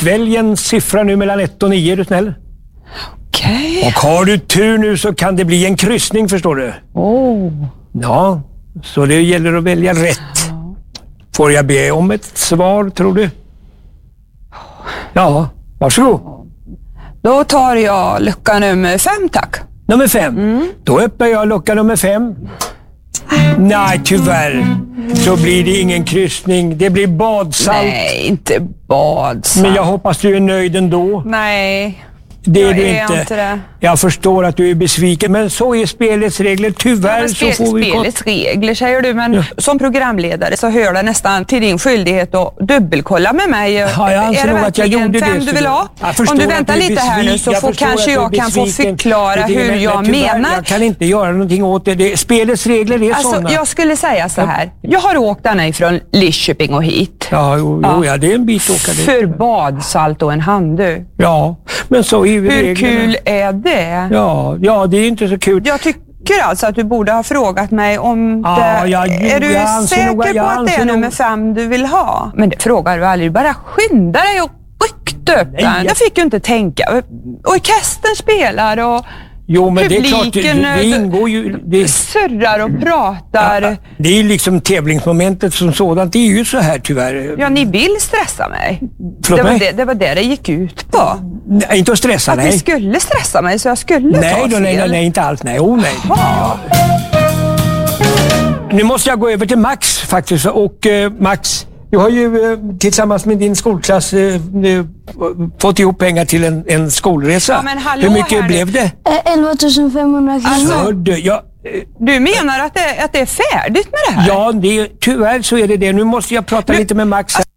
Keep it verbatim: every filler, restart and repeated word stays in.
välj en siffra nu mellan ett och nio, är du snäll? Okej. Okay. Och har du tur nu så kan det bli en kryssning, förstår du. Oh. Ja, så det gäller att välja rätt. Får jag be om ett svar, tror du? Ja, varsågod. Då tar jag lucka nummer fem, tack. Nummer fem. Mm. Då öppnar jag lucka nummer fem. Nej, tyvärr. Så blir det ingen kryssning. Det blir badsalt. Nej, inte badsalt. Men jag hoppas du är nöjd ändå. Nej. Det är jag du är inte. inte det. Jag förstår att du är besviken, men så är spelets regler. Tyvärr ja, spel, så får vi... Spelets regler, säger du, men ja. Som programledare så hör det nästan till din skyldighet att dubbelkolla med mig. Ja, jag anser är det nog att jag gjorde fem det. du vill ha? Om du väntar lite här nu så jag får kanske jag kan få förklara hur men, jag tyvärr, menar. Jag kan inte göra någonting åt det. det spelets regler är alltså, sådana. Jag skulle säga så här. Jag har åkt denna ifrån Lidköping och hit. Ja, jo, ja. Jo, ja, det är en bit åka dit. För badsalt och en handduk. Ja, men så är ju hur reglerna. Kul är det? Ja, ja, det är inte så kul. Jag tycker alltså att du borde ha frågat mig om ja, det... Jag, är du säker nog, på att det är nummer nog... fem du vill ha? Men det frågar du aldrig. Bara skynda dig och ryckte upp den. Jag... Det fick ju inte tänka. Orkestern spelar och... Jo, men publiken det är klart, det, det ingår ju... Det... surrar och pratar. Ja, det är ju liksom tävlingsmomentet som sådant. Det är ju så här tyvärr. Ja, ni vill stressa mig. Förlåt det, var mig? det, det var det det gick ut på. Nej, inte att stressa, att nej. Att ni skulle stressa mig så jag skulle nej, ta då, fel. Nej, nej, nej, inte alls. Nej, oh, nej. Ja. Nu måste jag gå över till Max faktiskt. Och eh, Max... Du har ju eh, tillsammans med din skolklass eh, fått ihop pengar till en, en skolresa. Ja, men hallå, hur mycket blev det? elva tusen femhundra kronor. Alltså, du, jag, eh, du menar att det, att det är färdigt med det här? Ja, det, tyvärr så är det det. Nu måste jag prata nu, lite med Max.